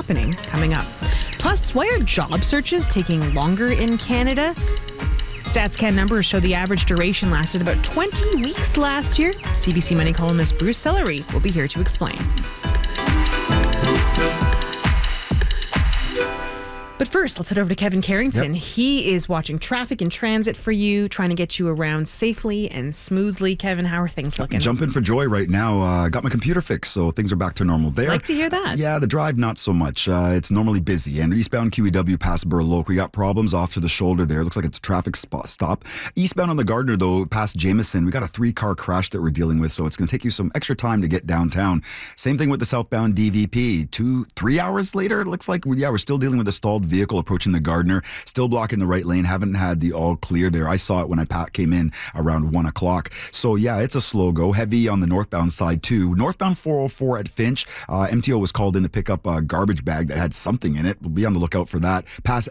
happening coming up. Plus, why are job searches taking longer in Canada? StatsCan numbers show the average duration lasted about 20 weeks last year. CBC Money columnist Bruce Sellery will be here to explain. But first, let's head over to Kevin Carrington. Yep. He is watching traffic and transit for you, trying to get you around safely and smoothly. Kevin, how are things looking? Jumping for joy right now. Got my computer fixed, so things are back to normal there. Like to hear that. Yeah, the drive, not so much. It's normally busy. And eastbound QEW past Burloak, we got problems off to the shoulder there. Looks like it's a traffic stop. Eastbound on the Gardner, though, past Jameson, we got a 3-car crash that we're dealing with, so it's going to take you some extra time to get downtown. Same thing with the southbound DVP. 2-3 hours later, it looks like, we're still dealing with a stalled vehicle approaching the Gardner, still blocking the right lane. Haven't had the all clear there. I saw it when I came in around 1 o'clock. So yeah, it's a slow go. Heavy on the northbound side too. Northbound 404 at Finch, MTO was called in to pick up a garbage bag that had something in it. We'll be on the lookout for that. Past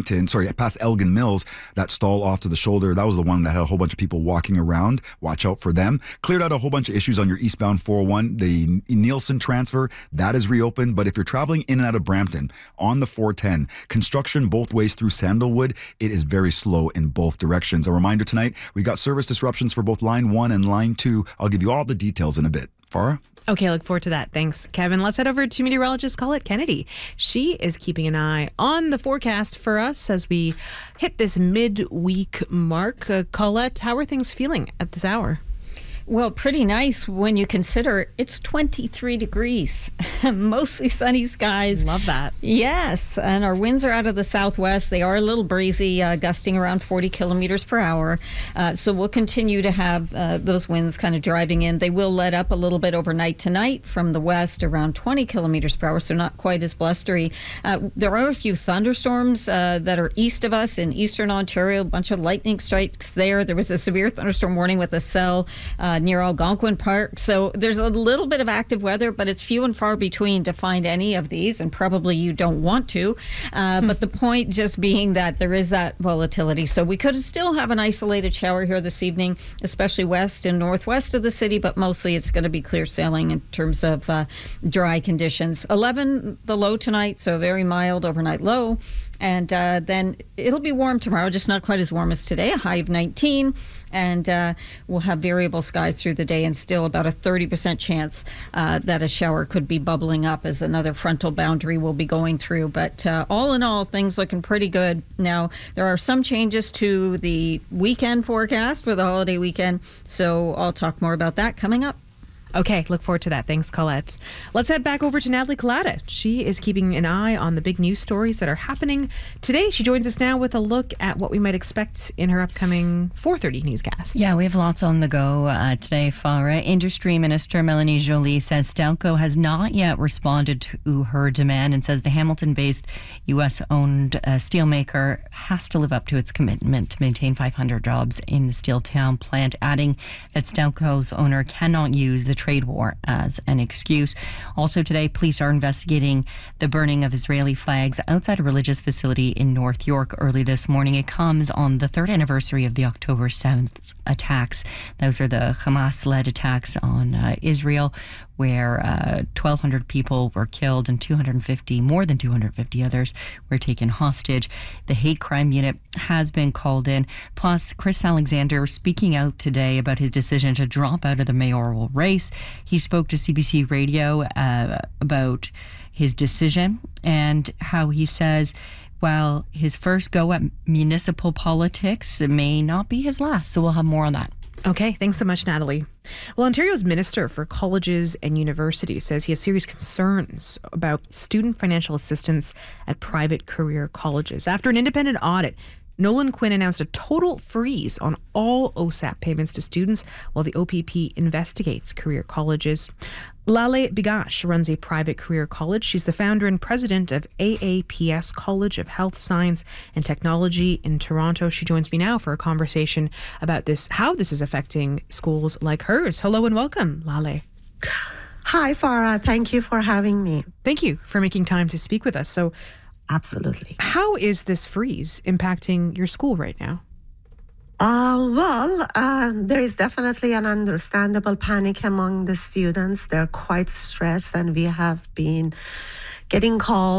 Elgin Mills, that stall off to the shoulder, that was the one that had a whole bunch of people walking around. Watch out for them. Cleared out a whole bunch of issues on your eastbound 401. The Nielsen transfer, that is reopened. But if you're traveling in and out of Brampton on the 410, construction both ways through Sandalwood, it is very slow in both directions. A reminder tonight, we got service disruptions for both Line 1 and Line 2. I'll give you all the details in a bit. Farah? Okay, look forward to that. Thanks, Kevin. Let's head over to meteorologist Colette Kennedy. She is keeping an eye on the forecast for us as we hit this midweek mark. Colette, how are things feeling at this hour? Well, pretty nice when you consider it's 23 degrees. Mostly sunny skies. Love that. Yes, and our winds are out of the southwest. They are a little breezy, gusting around 40 kilometers per hour. So we'll continue to have those winds kind of driving in. They will let up a little bit overnight tonight from the west, around 20 kilometers per hour, so not quite as blustery. There are a few thunderstorms that are east of us in eastern Ontario, a bunch of lightning strikes there. There was a severe thunderstorm warning with a cell near Algonquin Park. So there's a little bit of active weather, but it's few and far between to find any of these, and probably you don't want to. But the point just being that there is that volatility. So we could still have an isolated shower here this evening, especially west and northwest of the city, but mostly it's going to be clear sailing in terms of dry conditions. 11 the low tonight, so very mild overnight low. And then it'll be warm tomorrow, just not quite as warm as today, a high of 19. And we'll have variable skies through the day and still about a 30% chance that a shower could be bubbling up as another frontal boundary will be going through. But all in all, things looking pretty good. Now, there are some changes to the weekend forecast for the holiday weekend, so I'll talk more about that coming up. Okay, look forward to that. Thanks, Colette. Let's head back over to Natalie Collada. She is keeping an eye on the big news stories that are happening today. She joins us now with a look at what we might expect in her upcoming 4:30 newscast. Yeah, we have lots on the go today, Farah. Industry Minister Melanie Joly says Stelco has not yet responded to her demand and says the Hamilton-based U.S.-owned steelmaker has to live up to its commitment to maintain 500 jobs in the Steeltown plant, adding that Stelco's owner cannot use the trade war as an excuse. Also today, police are investigating the burning of Israeli flags outside a religious facility in North York early this morning. It comes on the third anniversary of the October 7th attacks. Those are the Hamas-led attacks on Israel, where 1,200 people were killed and more than 250 others were taken hostage. The hate crime unit has been called in. Plus, Chris Alexander speaking out today about his decision to drop out of the mayoral race. He spoke to CBC Radio about his decision and how he says, while his first go at municipal politics, it may not be his last. So we'll have more on that. Okay, thanks so much, Natalie. Well, Ontario's Minister for Colleges and Universities says he has serious concerns about student financial assistance at private career colleges. After an independent audit, Nolan Quinn announced a total freeze on all OSAP payments to students while the OPP investigates career colleges. Lale Bigash runs a private career college. She's the founder and president of AAPS College of Health Science and Technology in Toronto. She joins me now for a conversation about this, how this is affecting schools like hers. Hello and welcome, Lale. Hi, Farah. Thank you for having me. Thank you for making time to speak with us. So, absolutely. How is this freeze impacting your school right now? There is definitely an understandable panic among the students. They're quite stressed, and we have been getting calls